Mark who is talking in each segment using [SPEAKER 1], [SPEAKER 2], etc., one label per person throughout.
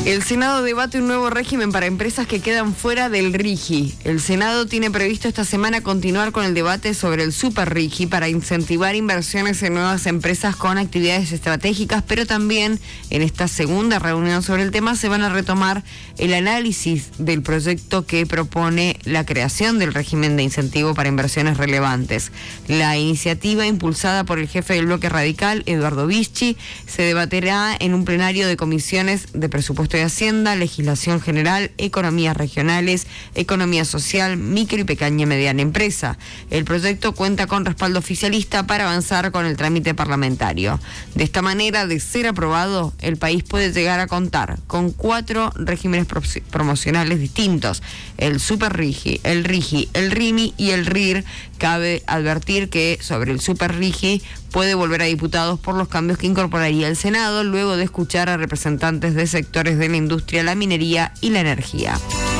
[SPEAKER 1] El Senado debate un nuevo régimen para empresas que quedan fuera del RIGI. El Senado tiene previsto esta semana continuar con el debate sobre el Super RIGI para incentivar inversiones en nuevas empresas con actividades estratégicas, pero también en esta segunda reunión sobre el tema se van a retomar el análisis del proyecto que propone la creación del régimen de incentivo para inversiones relevantes. La iniciativa, impulsada por el jefe del bloque radical, Eduardo Vichy, se debatirá en un plenario de comisiones de presupuesto de Hacienda, Legislación General, Economías Regionales, Economía Social, Micro y Pequeña y Mediana Empresa. El proyecto cuenta con respaldo oficialista para avanzar con el trámite parlamentario. De esta manera, de ser aprobado, el país puede llegar a contar con 4 regímenes promocionales distintos: el Super RIGI, el RIGI, el RIMI y el RIR. Cabe advertir que sobre el Super RIGI puede volver a diputados por los cambios que incorporaría el Senado luego de escuchar a representantes de sectores de la industria, la minería y la energía.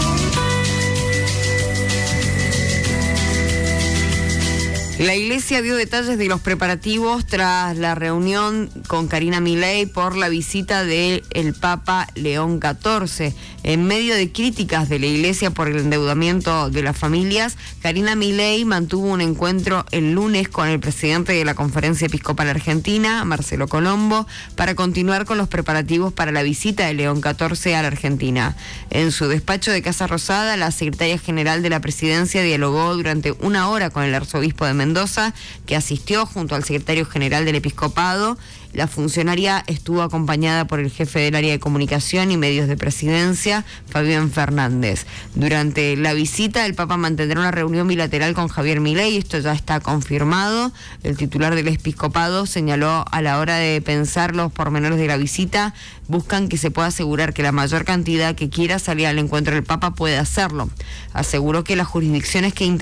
[SPEAKER 1] La Iglesia dio detalles de los preparativos tras la reunión con Karina Milei por la visita del Papa León XIV. En medio de críticas de la Iglesia por el endeudamiento de las familias, Karina Milei mantuvo un encuentro el lunes con el presidente de la Conferencia Episcopal Argentina, Marcelo Colombo, para continuar con los preparativos para la visita de León XIV a la Argentina. En su despacho de Casa Rosada, la secretaria general de la presidencia dialogó durante 1 hora con el arzobispo de Mendoza, que asistió junto al secretario general del episcopado. La funcionaria estuvo acompañada por el jefe del área de comunicación y medios de presidencia, Fabián Fernández. Durante la visita, el Papa mantendrá una reunión bilateral con Javier Milei. Esto ya está confirmado. El titular del episcopado señaló: a la hora de pensar los pormenores de la visita, buscan que se pueda asegurar que la mayor cantidad que quiera salir al encuentro del Papa pueda hacerlo. Aseguró que las jurisdicciones que